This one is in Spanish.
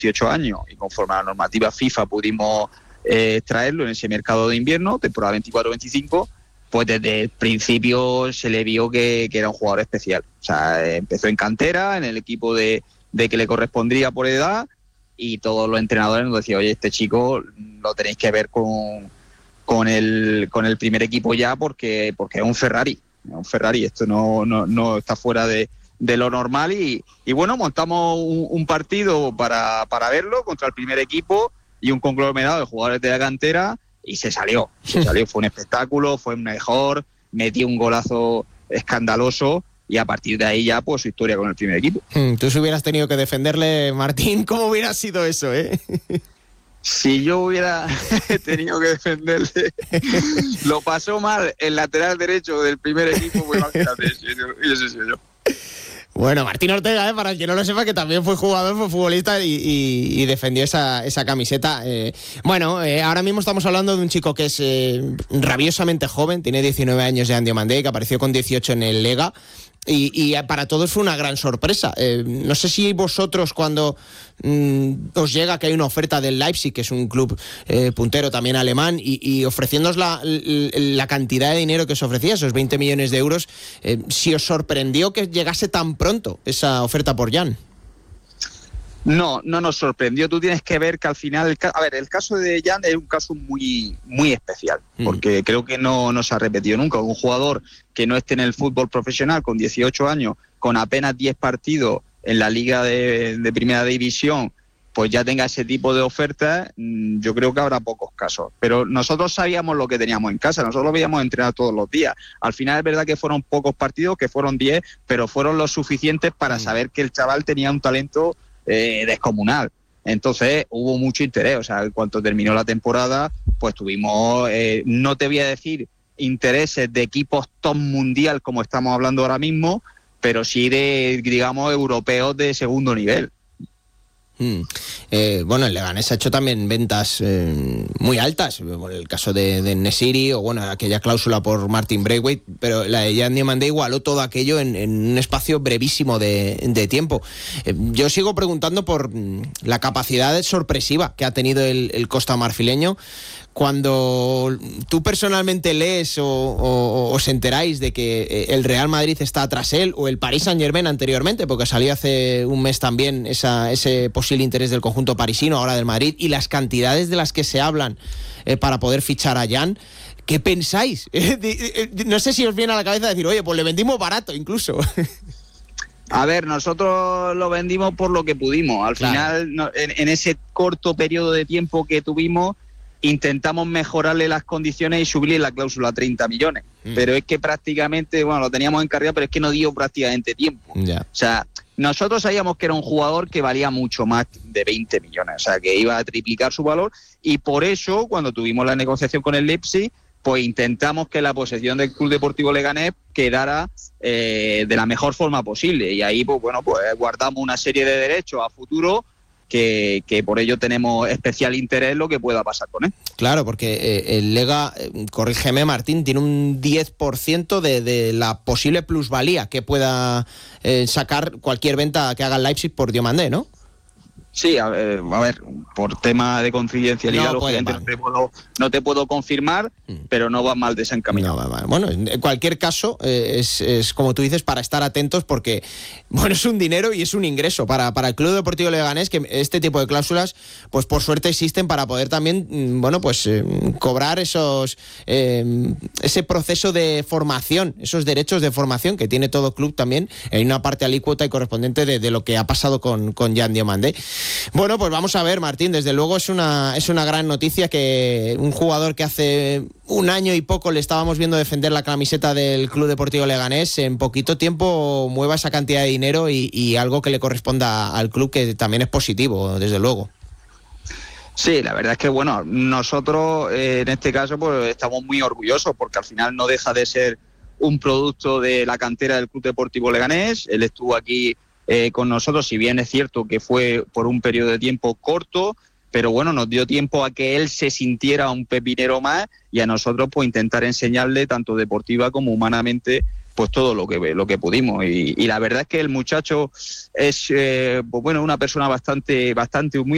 28 años y conforme a la normativa FIFA pudimos traerlo en ese mercado de invierno, temporada 24-25, pues desde el principio se le vio que era un jugador especial. O sea, empezó en cantera, en el equipo de que le correspondría por edad, y todos los entrenadores nos decían, oye, este chico lo tenéis que ver con el primer equipo ya porque es un Ferrari. Esto no está fuera de lo normal y bueno, montamos un partido para verlo contra el primer equipo y un conglomerado de jugadores de la cantera y se salió, fue un espectáculo, fue mejor, metió un golazo escandaloso y a partir de ahí ya pues su historia con el primer equipo. Tú si hubieras tenido que defenderle, Martín, ¿cómo hubiera sido eso, Si yo hubiera tenido que defenderle, lo pasó mal el lateral derecho del primer equipo, pues imagínate, ese soy yo. Bueno, Martín Ortega, para el que no lo sepa, que también fue jugador, fue futbolista y defendió esa camiseta. Ahora mismo estamos hablando de un chico que es rabiosamente joven, tiene 19 años de Andio Mandé, que apareció con 18 en el Lega. Y para todos fue una gran sorpresa. No sé si vosotros cuando os llega que hay una oferta del Leipzig, que es un club puntero también alemán, y ofreciéndoos la cantidad de dinero que os ofrecía, esos 20 millones de euros, si os sorprendió que llegase tan pronto esa oferta por Jan. No nos sorprendió. Tú tienes que ver que al final, el caso de Jan es un caso muy, muy especial, porque creo que no se ha repetido nunca. Un jugador que no esté en el fútbol profesional con 18 años, con apenas 10 partidos en la liga de primera división, pues ya tenga ese tipo de ofertas, yo creo que habrá pocos casos. Pero nosotros sabíamos lo que teníamos en casa, nosotros lo veíamos entrenar todos los días. Al final es verdad que fueron pocos partidos, que fueron 10, pero fueron los suficientes para saber que el chaval tenía un talento descomunal. Entonces hubo mucho interés. O sea, en cuanto terminó la temporada, pues tuvimos, no te voy a decir intereses de equipos top mundial como estamos hablando ahora mismo, pero sí de, digamos, europeos de segundo nivel. El Leganés ha hecho también ventas muy altas, el caso de En-Nesyri o aquella cláusula por Martin Braithwaite, pero la de Jan Diomandé igualó todo aquello en un espacio brevísimo de tiempo. Yo sigo preguntando por la capacidad sorpresiva que ha tenido el costamarfileño. Cuando tú personalmente lees o os enteráis de que el Real Madrid está tras él, o el Paris Saint-Germain anteriormente, porque salió hace un mes también ese posible interés del conjunto parisino, ahora del Madrid, y las cantidades de las que se hablan para poder fichar a Jan, ¿qué pensáis? No sé si os viene a la cabeza decir, oye, pues le vendimos barato incluso. A ver, nosotros lo vendimos por lo que pudimos. Al final, en ese corto periodo de tiempo que tuvimos, intentamos mejorarle las condiciones y subirle la cláusula a 30 millones. Pero es que prácticamente, lo teníamos encargado, pero es que no dio prácticamente tiempo. O sea, nosotros sabíamos que era un jugador que valía mucho más de 20 millones, o sea, que iba a triplicar su valor, y por eso, cuando tuvimos la negociación con el Leipzig, pues intentamos que la posesión del Club Deportivo Leganés quedara de la mejor forma posible. Y ahí, pues guardamos una serie de derechos a futuro que por ello tenemos especial interés en lo que pueda pasar con él. Claro, porque el Lega, corrígeme Martín, tiene un 10% de la posible plusvalía que pueda sacar cualquier venta que haga el Leipzig por Diomandé, ¿no? Sí, a ver, por tema de confidencialidad, lógicamente no te puedo confirmar, pero no va mal desencaminado. No va mal. Bueno, en cualquier caso, es como tú dices, para estar atentos, porque es un dinero y es un ingreso para el Club Deportivo Leganés, que este tipo de cláusulas, pues por suerte existen para poder también, cobrar ese proceso de formación, esos derechos de formación que tiene todo club también, en una parte alícuota y correspondiente de lo que ha pasado con Jan Diomandé. Bueno, pues vamos a ver, Martín, desde luego es una gran noticia que un jugador que hace un año y poco le estábamos viendo defender la camiseta del Club Deportivo Leganés, en poquito tiempo mueva esa cantidad de dinero y algo que le corresponda al club, que también es positivo, desde luego. Sí, la verdad es que nosotros en este caso pues estamos muy orgullosos, porque al final no deja de ser un producto de la cantera del Club Deportivo Leganés. Él estuvo aquí con nosotros, si bien es cierto que fue por un periodo de tiempo corto, pero nos dio tiempo a que él se sintiera un pepinero más, y a nosotros pues intentar enseñarle tanto deportiva como humanamente pues todo lo que pudimos, y la verdad es que el muchacho es una persona bastante humilde.